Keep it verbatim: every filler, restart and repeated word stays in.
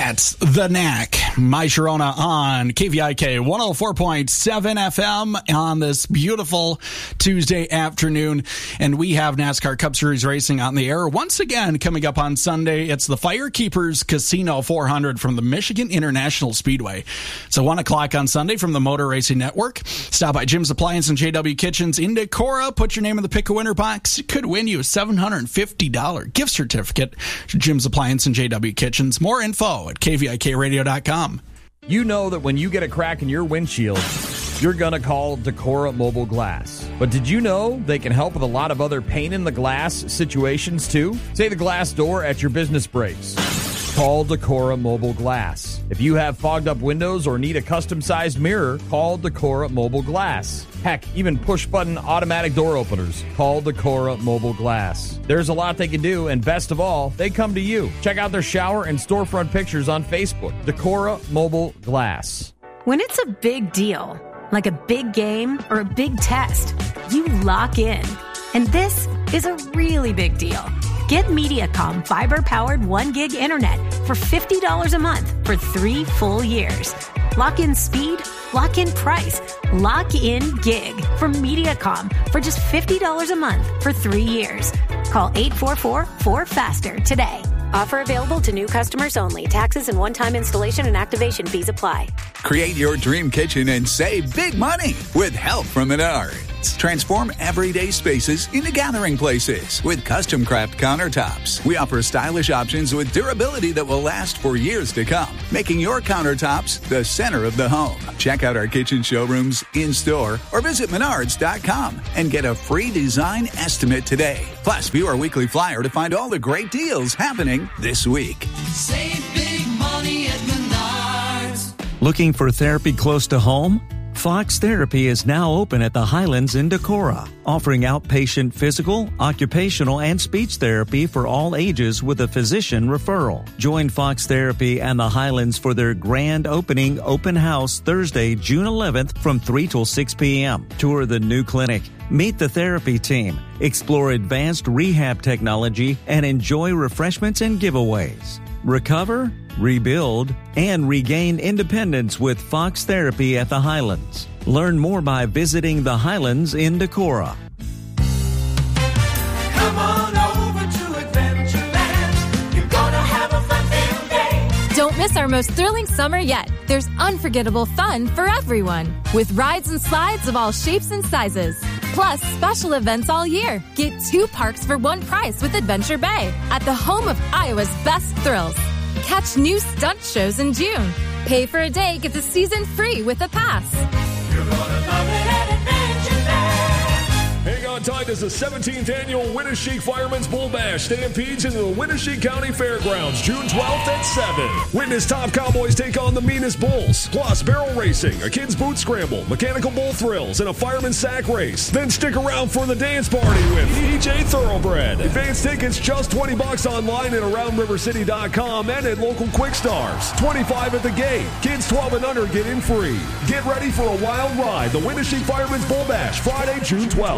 That's The Knack. My Sharona on K V I K one oh four point seven F M on this beautiful Tuesday afternoon. And we have NASCAR Cup Series racing on the air once again coming up on Sunday. It's the Firekeepers Casino four hundred from the Michigan International Speedway. It's at one o'clock on Sunday from the Motor Racing Network. Stop by Jim's Appliance and J W Kitchens in Decorah. Put your name in the Pick a Winner box. It could win you a seven hundred fifty dollars gift certificate to Jim's Appliance and J W Kitchens. More info at K V I K radio dot com. You know that when you get a crack in your windshield, you're going to call Decorah Mobile Glass. But did you know they can help with a lot of other pain-in-the-glass situations, too? Say the glass door at your business breaks. Call Decorah Mobile Glass. If you have fogged-up windows or need a custom-sized mirror, call Decorah Mobile Glass. Heck, even push-button automatic door openers. Call Decorah Mobile Glass. There's a lot they can do, and best of all, they come to you. Check out their shower and storefront pictures on Facebook. Decorah Mobile Glass. When it's a big deal, like a big game or a big test, you lock in. And this is a really big deal. Get Mediacom fiber-powered one gig internet for fifty dollars a month for three full years. Lock in speed, lock in price, lock in gig from Mediacom for just fifty dollars a month for three years. Call eight four four, four faster today. Offer available to new customers only. Taxes and one-time installation and activation fees apply. Create your dream kitchen and save big money with help from Menards. Transform everyday spaces into gathering places with custom craft countertops. We offer stylish options with durability that will last for years to come, making your countertops the center of the home. Check out our kitchen showrooms in-store or visit menards dot com and get a free design estimate today. Plus, view our weekly flyer to find all the great deals happening this week. Save big money at Menards. Looking for therapy close to home? Fox Therapy is now open at the Highlands in Decorah, offering outpatient physical, occupational, and speech therapy for all ages with a physician referral. Join Fox Therapy and the Highlands for their grand opening open house Thursday, June eleventh from three till six p.m. Tour the new clinic, meet the therapy team, explore advanced rehab technology, and enjoy refreshments and giveaways. Recover, rebuild, and regain independence with Fox Therapy at the Highlands. Learn more by visiting the Highlands in Decorah. Come on over to Adventureland. You're gonna have a fun-filled day. Don't miss our most thrilling summer yet. There's unforgettable fun for everyone, with rides and slides of all shapes and sizes. Plus, special events all year. Get two parks for one price with Adventure Bay at the home of Iowa's best thrills. Catch new stunt shows in June. Pay for a day, get the season free with a pass. You're gonna love it at Adventureland. Hang on tight as the seventeenth annual Winneshiek Fireman's Bull Bash stampedes into the Winneshiek County Fairgrounds June twelfth at seven. Witness top cowboys take on the meanest bulls, plus barrel racing, a kid's boot scramble, mechanical bull thrills, and a fireman's sack race. Then stick around for the dance party with E J Thoroughbred. Advance tickets just twenty bucks online at around river city dot com and at local Quick Stars. twenty-five at the gate. Kids twelve and under get in free. Get ready for a wild ride. The Winneshiek Fireman's Bull Bash Friday, June twelfth.